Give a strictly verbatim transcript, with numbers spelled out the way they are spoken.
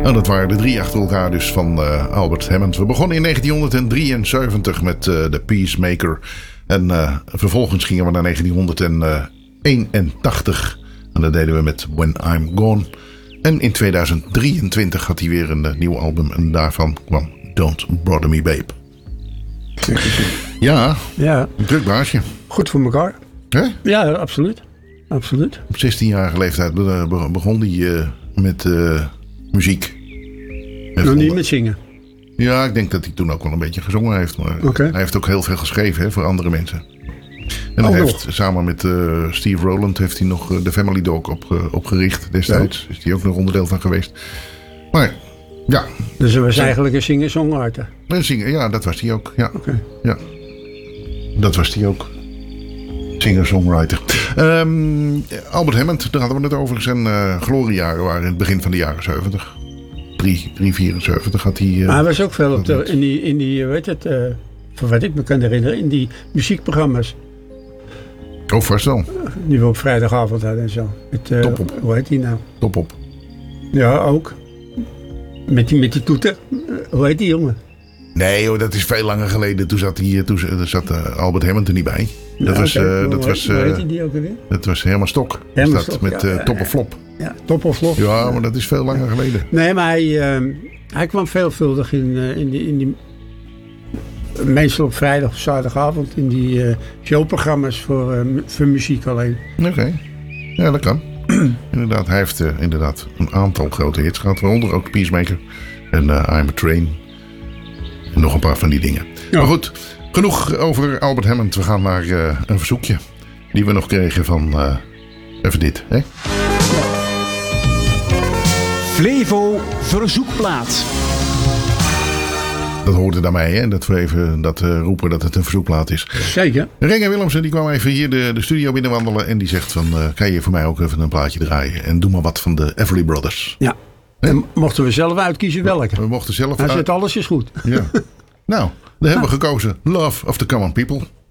Nou, dat waren de drie achter elkaar dus van uh, Albert Hammond. We begonnen in negentienhonderddrieënzeventig met uh, The Peacemaker. En uh, vervolgens gingen we naar negentienhonderdeenentachtig. En dat deden we met When I'm Gone. En in tweeduizend drieëntwintig had hij weer een uh, nieuw album. En daarvan kwam Don't Bother Me Babe. Ja, ja. Een druk baasje. Goed voor elkaar. Hè? Ja, absoluut. absoluut. Op zestienjarige leeftijd begon hij uh, met uh, muziek. Nog niet met zingen? Ja, ik denk dat hij toen ook wel een beetje gezongen heeft. Maar okay. hij heeft ook heel veel geschreven hè, voor andere mensen. En hij oh, heeft samen met uh, Steve Rowland heeft hij nog uh, de Family Dog op, uh, opgericht destijds. Ja. Is hij ook nog onderdeel van geweest. Maar ja. Dus hij was eigenlijk een singer-songwriter? Een zinger, ja, dat was hij ook. Ja. Okay. Ja. Dat was hij ook. Singer-songwriter. Um, Albert Hammond, daar hadden we het over. Zijn uh, gloriejaren waren in het begin van de jaren zeventig. drie vierenzeventig had hij... Uh, maar hij was ook veel op de, in die, in die weet het, uh, voor wat ik me kan herinneren, in die muziekprogramma's. Oh, vast wel. Die we op vrijdagavond hadden en zo. Met, uh, Top op. Hoe heet die nou? Top op. Ja, ook. Met die, met die toeter. Uh, hoe heet die jongen? Nee joh, dat is veel langer geleden. Toen zat, hij, toen zat uh, Albert Hammond er niet bij. Dat ja, was, okay. uh, dat hoe was, heet, uh, hoe heet die ook alweer? Dat was Herman Stok. Herman dat Stok, met ja, uh, Top of Flop. Ja, Top of Flop. Ja, maar dat is veel langer geleden. Nee, maar hij, uh, hij kwam veelvuldig in, uh, in, die, in die... meestal op vrijdag of zaterdagavond in die uh, showprogramma's voor, uh, voor muziek alleen. Oké. Okay. Ja, dat kan. Inderdaad, hij heeft uh, inderdaad een aantal grote hits gehad. Waaronder ook Peacemaker en uh, I'm a Train. En nog een paar van die dingen. Ja. Maar goed, genoeg over Albert Hammond. We gaan naar uh, een verzoekje die we nog kregen van uh, even dit. Hè? Flevo verzoekplaat. Dat hoorde daarbij, hè? Dat we even dat, uh, roepen dat het een verzoekplaat is. Zeker. Renger Willemsen die kwam even hier de, de studio binnenwandelen. En die zegt van, uh, kan je voor mij ook even een plaatje draaien. En doe maar wat van de Everly Brothers. Ja. Hè? En mochten we zelf uitkiezen welke? We mochten zelf Hij zegt alles is goed. Ja. Nou, dan hebben we gekozen Love of the Common People.